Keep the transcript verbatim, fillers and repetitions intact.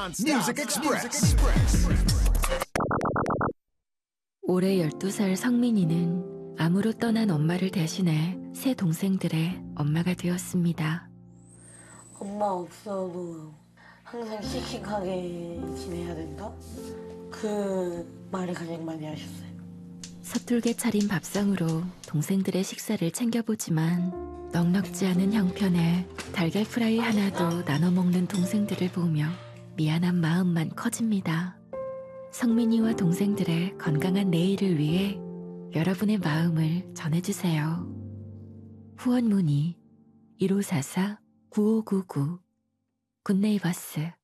Music Express. 올해 열두 살 성민이는 암으로 떠난 엄마를 대신해 세 동생들의 엄마가 되었습니다. 엄마 없어도 항상 씩씩하게 지내야 된다? 그 말을 가장 많이 하셨어요. 서툴게 차린 밥상으로 동생들의 식사를 챙겨보지만 넉넉지 않은 형편에 달걀 프라이 하나도 나눠 먹는 동생들을 보며 미안한 마음만 커집니다. 성민이와 동생들의 건강한 내일을 위해 여러분의 마음을 전해주세요. 후원 문의 일오사사 구오구구 굿네이버스